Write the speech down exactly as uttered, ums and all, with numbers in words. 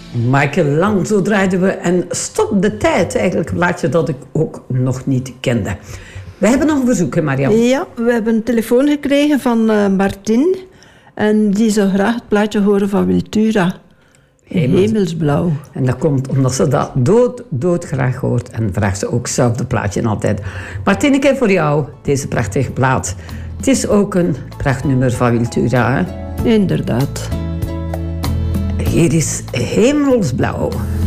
Michael Lang, zo draaiden we. En Stop de Tijd, eigenlijk een plaatje dat ik ook nog niet kende. We hebben nog een verzoek, hè, Marianne? Ja, we hebben een telefoon gekregen van uh, Martin. En die zou graag het plaatje horen van Wiltura. Hemels. Hemelsblauw. En dat komt omdat ze dat dood, dood graag hoort. En vraagt ze ook zelf de plaatje altijd. Martin, ik heb voor jou deze prachtige plaat. Het is ook een prachtnummer van Wiltura, hè? Inderdaad. Hier is Hemelsblauw.